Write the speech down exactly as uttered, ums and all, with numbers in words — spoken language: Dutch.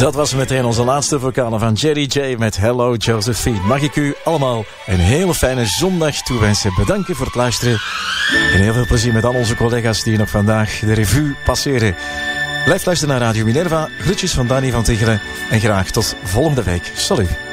Dat was meteen onze laatste vocale van Jerry J met Hello Josephine. Mag ik u allemaal een hele fijne zondag toewensen. Bedanken voor het luisteren. En heel veel plezier met al onze collega's die nog vandaag de revue passeren. Blijf luisteren naar Radio Minerva. Groetjes van Danny van Tichelen. En graag tot volgende week. Salut.